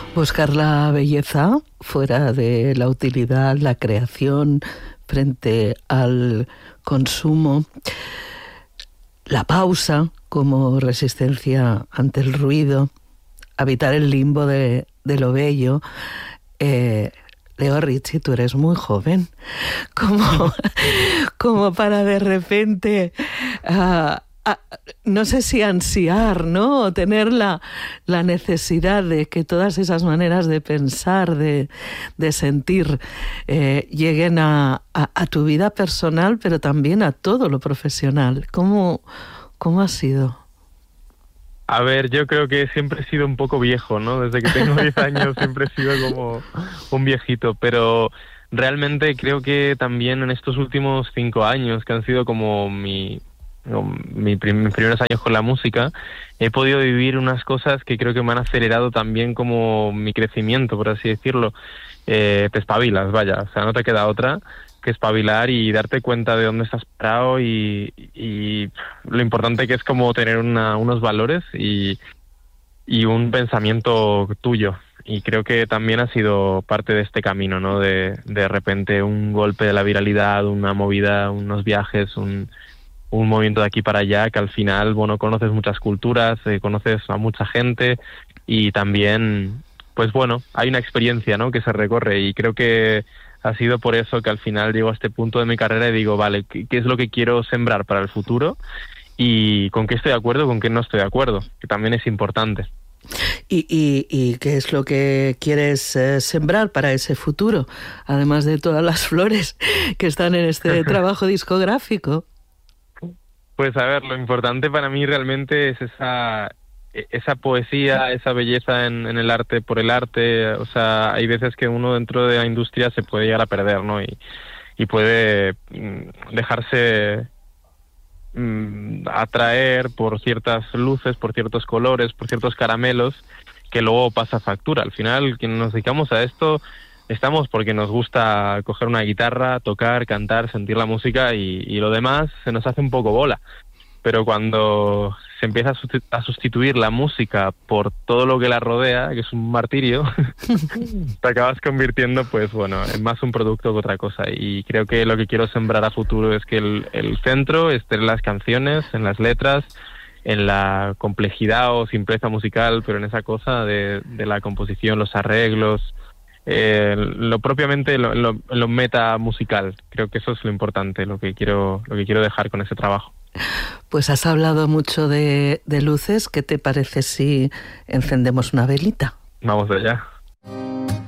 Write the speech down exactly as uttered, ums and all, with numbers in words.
Buscar la belleza fuera de la utilidad, la creación frente al consumo, la pausa como resistencia ante el ruido, habitar el limbo de, de lo bello. Eh, Leo Richie, tú eres muy joven, como, como para de repente... Uh, Ah, no sé si ansiar, ¿no? O tener la, la necesidad de que todas esas maneras de pensar, de, de sentir, eh, lleguen a, a, a tu vida personal, pero también a todo lo profesional. ¿Cómo, cómo ha sido? A ver, yo creo que siempre he sido un poco viejo, ¿no? Desde que tengo diez años siempre he sido como un viejito, pero realmente creo que también en estos últimos cinco años, que han sido como mi... Mi prim- mis primeros años con la música, he podido vivir unas cosas que creo que me han acelerado también como mi crecimiento, por así decirlo. Eh, te espabilas, vaya, o sea, no te queda otra que espabilar y darte cuenta de dónde estás parado y, y lo importante que es como tener una, unos valores y, y un pensamiento tuyo. Y creo que también ha sido parte de este camino, ¿no? De, de repente un golpe de la viralidad, una movida, unos viajes, un... un movimiento de aquí para allá que al final, bueno, conoces muchas culturas, eh, conoces a mucha gente y también, pues bueno, hay una experiencia, ¿no?, que se recorre y creo que ha sido por eso que al final llego a este punto de mi carrera y digo, vale, ¿qué, qué es lo que quiero sembrar para el futuro? Y con qué estoy de acuerdo, con qué no estoy de acuerdo, que también es importante. ¿Y, y, y qué es lo que quieres eh, sembrar para ese futuro? Además de todas las flores que están en este trabajo discográfico. Pues a ver, lo importante para mí realmente es esa esa poesía, esa belleza en, en el arte por el arte. O sea, hay veces que uno dentro de la industria se puede llegar a perder, ¿no? Y, y puede dejarse mm, atraer por ciertas luces, por ciertos colores, por ciertos caramelos, que luego pasa factura. Al final, quienes nos dedicamos a esto... estamos porque nos gusta coger una guitarra, tocar, cantar, sentir la música y, y lo demás se nos hace un poco bola. Pero cuando se empieza a sustituir la música por todo lo que la rodea, que es un martirio, te acabas convirtiendo, pues bueno, en más un producto que otra cosa. Y creo que lo que quiero sembrar a futuro es que el, el centro esté en las canciones, en las letras, en la complejidad o simpleza musical, pero en esa cosa de, de la composición, los arreglos, Eh, lo propiamente lo, lo, lo meta musical. Creo que eso es lo importante, lo que quiero lo que quiero dejar con ese trabajo. Pues has hablado mucho de, de luces. ¿Qué te parece si encendemos una velita? Vamos allá.